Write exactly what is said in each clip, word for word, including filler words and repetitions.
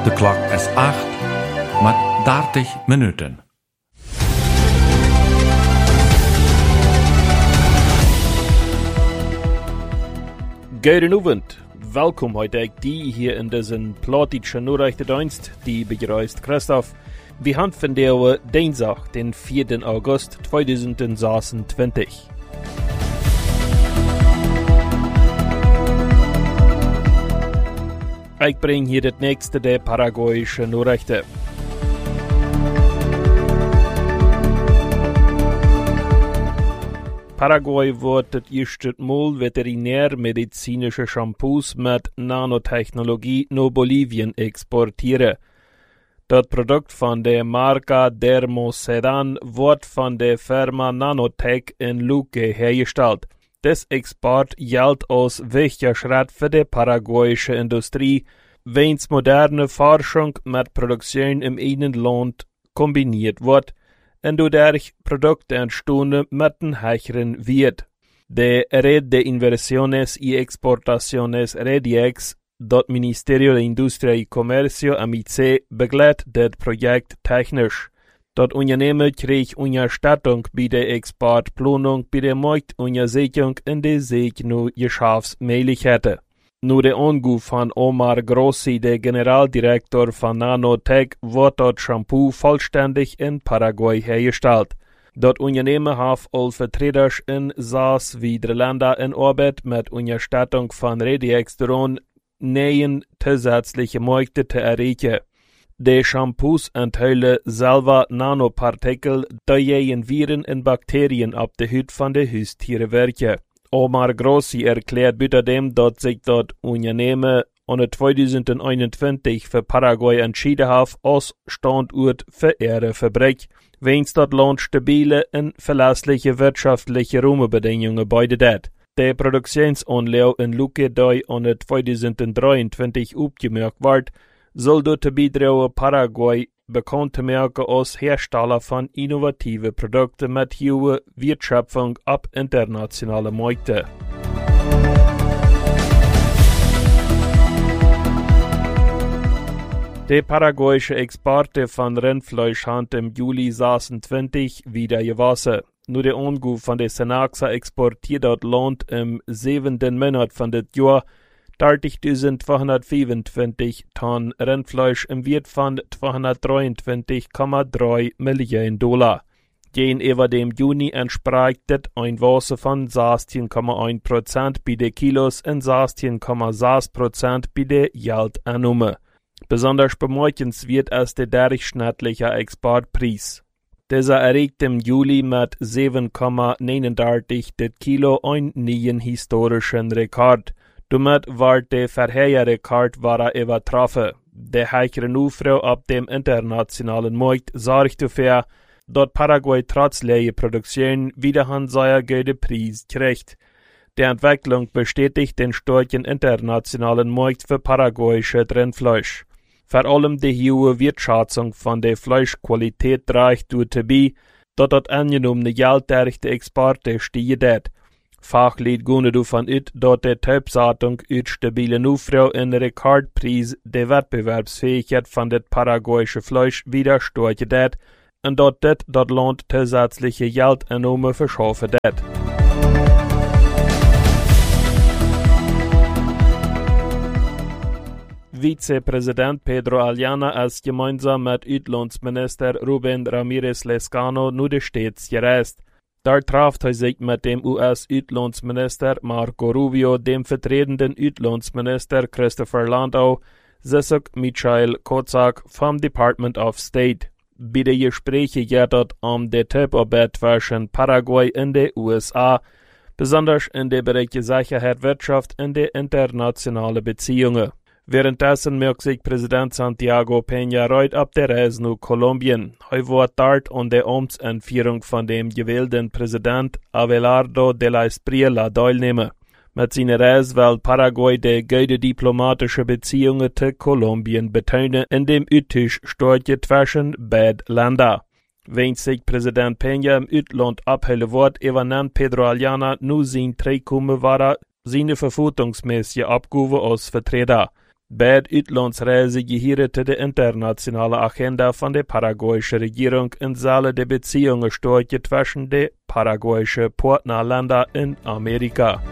De klok is acht, met dertig minuten. Goedenavond, welkom heute die hier in deze Plattdeutsche Nachrichtendienst, die begrüßt Christoph. Wir haben von der Dienstag, den vierten August zweitausendsechsundzwanzig. Ich bringe hier das nächste der paraguayischen Nachrichten. Paraguay wird das erste Mal veterinärmedizinische Shampoos mit Nanotechnologie nach Bolivien exportieren. Das Produkt von der Marke Dermosedan wird von der Firma Nanotech in Luque hergestellt. Das Export gilt als wichtiger Schritt für die paraguayische Industrie, wenn moderne Forschung mit Produktion im eigenen Land kombiniert wird und dadurch Produkte entstehen mit einem höheren Wert. Die Red de Inversiones y Exportaciones REDIEX, das Ministerio de Industria y Comercio A M I C, begleitet das Projekt technisch. Das Unternehmen kriegt Unterstützung bei der Exportplanung, bei der Marktuntersuchung und der Sicht nach Geschäftsmöglichkeiten. Nur der Anruf von Omar Grossi, der Generaldirektor von Nanotech, wird das Shampoo vollständig in Paraguay hergestellt. Das Unternehmen hat als Vertreter in sechs weitere Länder in Arbeit mit Unterstützung von REDIEX daran, neue zusätzliche Märkte zu erreichen. Die Shampoos enthalten selber Nanopartikel, die gegen Viren und Bakterien auf der Haut von den Haustieren wirken. Omar Grossi erklärt außerdem, dass sich das Unternehmen an zweitausendeinundzwanzig für Paraguay entschieden hat, als Standort für ihre Fabrik, wenn das Land stabile und verlässliche wirtschaftliche Rahmenbedingungen bietet. Die Produktionsanlage in Luque, die an zweitausenddreiundzwanzig aufgemerkt wird, soll dazu beitragen, Paraguay bekannt zu machen als Hersteller von innovativen Produkten mit hoher Wertschöpfung ab internationalen Märkten. Die paraguayische Exporte von Rindfleisch haben im Juli sechsundzwanzig wieder gewachsen. Nur der Anruf von der Senaxa exportiert das Land im siebten Monat von dem Jahr dreißigtausendzweihundertfünfundzwanzig Tonnen Rindfleisch im Wert von zweihundertdreiundzwanzig Komma drei Millionen Dollar. Gegenüber dem Juni entspricht das ein Wachstum von sechzehn Komma eins Prozent bei den Kilos und sechzehn Komma sechs Prozent bei der Geldannahme. Besonders bemerkenswert ist der durchschnittliche Exportpreis. Dieser erreicht im Juli mit sieben Komma neununddreißig das Kilo einen neuen historischen Rekord. Damit wird der vorherige Rekord übertroffen. Der höhere Nachfrage auf dem internationalen Markt sorgt dafür, dass Paraguay trotz leerer Produktion wieder einen sehr guten Preis kriegt. Die Entwicklung bestätigt den starken internationalen Markt für paraguayische Rindfleisch. Vor allem die hohe Wertschätzung von der Fleischqualität trägt dazu bei, dass das angenommene Geld durch die Exporte steigen. Fachleute gehen davon aus, dass die Taubsaatung aus stabile Nachfrage und Rekordpreis der Wettbewerbsfähigkeit von dem paraguayischen Fleisch wieder stärken wird und dass das das Land zusätzliche Geldeinnahme verschaffen wird. Vizepräsident Pedro Aliana ist gemeinsam mit Auslandsminister Rubén Ramírez Lezcano nur die Stets gereist. Dort traf er sich mit dem U S-Auslandsminister Marco Rubio, dem vertretenden Auslandsminister Christopher Landau, sowie Michael Kozak vom Department of State. Bei den Gesprächen geht es um die Zusammenarbeit zwischen Paraguay und den U S A, besonders in den Bereichen Sicherheit, Wirtschaft und die internationalen Beziehungen. Währenddessen merkt sich Präsident Santiago Peña Roig ab der Reise nach Kolumbien. Er wird dort an der Amtsentführung von dem gewählten Präsident Abelardo de la Espriella teilnehmen. Mit seiner Reise will Paraguay die gute diplomatische Beziehungen zu Kolumbien betonen, in dem Austausch starke zwischen beiden Ländern. Wenn sich Präsident Peña im Ausland abhellen wird, übernimmt Pedro Aliana nur sein Treikommen seine verfassungsmäßige Abgabe als Vertreter. Beide Uitlandsreizen gehören zu der internationalen Agenda von der paraguayischen Regierung in Saale der Beziehungen steuert zwischen den paraguayischen Partnerländern in Amerika.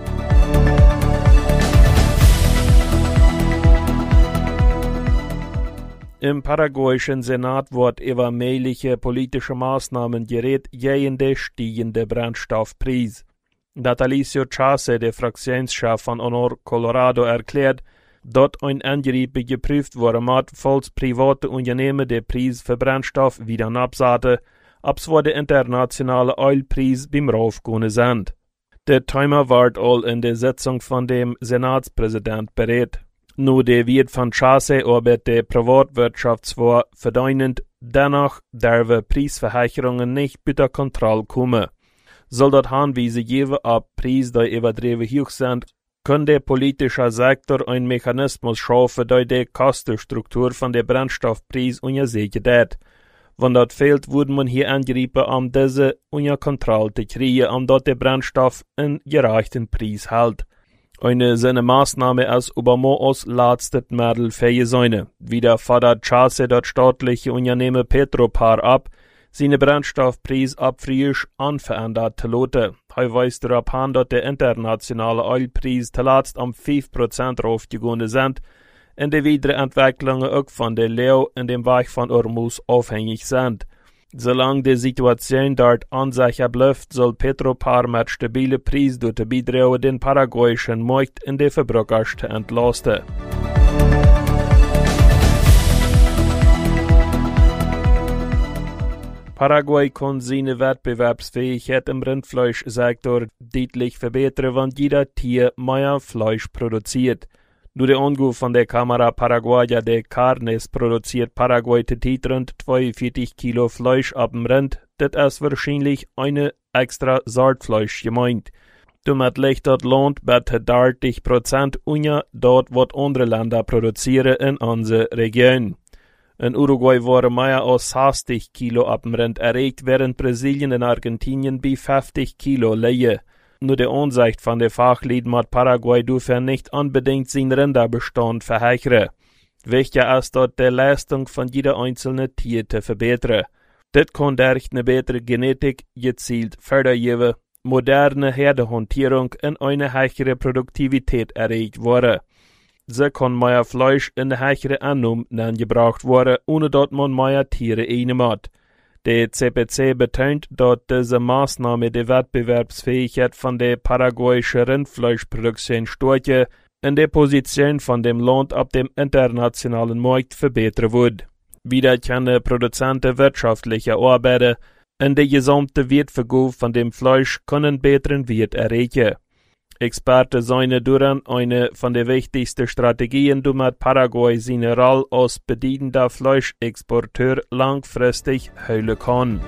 Im paraguayischen Senat wird über mögliche politische Maßnahmen geredet gegen den steigenden Brennstoffpreis. Natalicio Chase, der Fraktionschef von Honor Colorado, erklärt, dort ein Eingriff geprüft wurde, mit, falls private Unternehmen den Preis für Brennstoff wieder absaten, ob es der internationale Ölpreis beim Raufgehen sind. Der Thema wird all in der Sitzung von dem Senatspräsident berät. Nur der wird von Chase über die Privatwirtschaft zwar verdeinend, dennoch dürfen Preisverhöherungen nicht unter Kontrolle kommen. Soll dort Hinweise geben, ob Preise, die übertrieben hoch sind, kann der politische Sektor einen Mechanismus schaffen, der die Kostenstruktur von der Brennstoffpreis untersucht hat. Wenn das fehlt, würde man hier angreifen, um diese unter Kontrolle zu kriegen, um dort der Brennstoff einen gerechten Preis hält. Eine seine Maßnahme als Obama's letztes Mittel für seine. Wieder fordert Chase das staatliche Unternehmen Petropar ab, seine Brennstoffpreis ab frisch unverändert zu lassen. Er weist darauf hin, dass der internationale Ölpreis zuletzt um fünf Prozent raufgegangen sind und die Weiterentwicklungen auch von der Leo in dem Weg von Hormuz abhängig sind. Solange die Situation dort unsicher bleibt, soll Petropar mit stabilen Preisen durch beitragen, den paraguayischen Markt in der Verbraucher zu entlasten. Paraguay kann seine Wettbewerbsfähigkeit im Rindfleischsektor deutlich verbessern, wenn jeder Tier mehr Fleisch produziert. Durch den Anruf von der Kamera Paraguaya de Carnes produziert Paraguay täglich rund zweiundvierzig Kilo Fleisch ab dem Rind. Das ist wahrscheinlich eine extra Sortfleisch gemeint. Damit liegt das Land bei dreißig Prozent unter dort, was andere Länder produzieren in unserer Region. In Uruguay waren mehr als sechzig Kilo ab dem Rind erregt, während Brasilien und Argentinien bei fünfzig Kilo liegen. Nur die Ansicht von der Fachleute mit Paraguay dürfen nicht unbedingt seinen Rinderbestand verhöchern. Wichtig ist dort die Leistung von jeder einzelnen Tier zu verbessern. Das kann durch eine bessere Genetik gezielt fördern, moderne Herdehantierung und eine höhere Produktivität erreicht werden. So kann mehr Fleisch in eine höhere Annahme gebracht werden, ohne dass man mehr Tiere einmacht. Der C P C betont, dass diese Maßnahme die Wettbewerbsfähigkeit von der paraguayischen Rindfleischproduktion stärken und die Position von dem Land auf dem internationalen Markt verbessern wird. Wieder können Produzenten wirtschaftlicher arbeiten und die gesamte Wertvergabe von dem Fleisch können besseren Wert erreichen. Experten seien daran eine von den wichtigsten Strategien, damit Paraguay seine Rolle als bedienender Fleischexporteur langfristig heulen kann.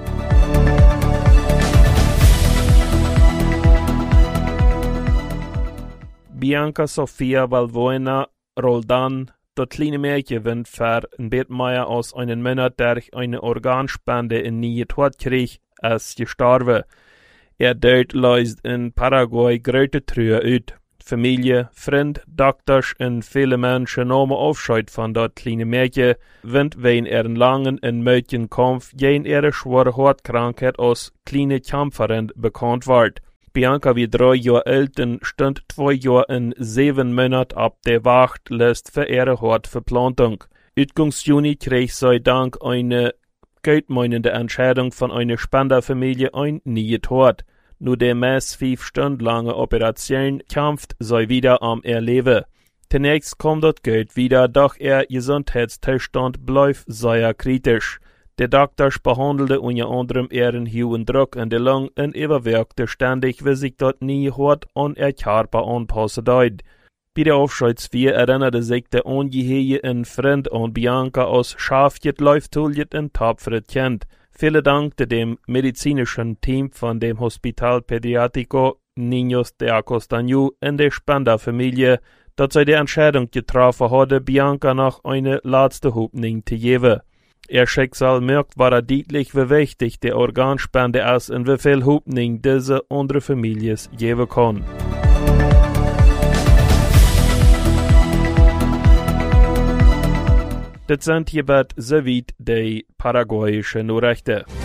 Bianca Sofia Valbuena Roldan, das kleine Mädchen, wird für ein Bettmeier aus einem Monat durch eine Organspende in nie tot krieg, ist gestorben. Er dort leist in Paraguay große Trühe uit. Familie, Freund, Doktors und viele Menschen nahmen Aufscheid von dat kleine Mädchen, wenn wegen ihren langen und müden Kampf gegen ihre schwere Hautkrankheit als kleine Kämpferin bekannt wird. Bianca, wie drei Jahre alt und stand zwei Jahre und sieben Monate ab der Wachtlist für ihre Hautverplantung. Utgangs Juni krieg sie dank eine geldmeinende Entscheidung von einer Spenderfamilie ein neues Hort. Nur der meist fünf Stunden lange Operation kämpft sie wieder am Erleben. Zunächst kommt das Geld wieder, doch ihr Gesundheitszustand bleibt sehr kritisch. Der Doktor behandelte unter anderem ihren hohen Druck in der Lunge und überwirkte ständig, wie sich dort nie hart an ihr Körper anpassen deit. Bei der Aufscheidsfeier erinnerte sich der ungeheuer Freund an Bianca aus Schafjet, Läuftuljet und tapferet Kind. Vielen Dank dem medizinischen Team von dem Hospital Pediátrico Niños de Acostaño und der Spenderfamilie, dass sie die Entscheidung getroffen hatte, Bianca noch eine letzte Hoffnung zu geben. Ihr Schicksal merkt war deutlich, wie wichtig die Organspende ist und wie viel Hoffnung diese andere Familien geben kann. Das sind hierbei soweit die paraguayische Nachrichten.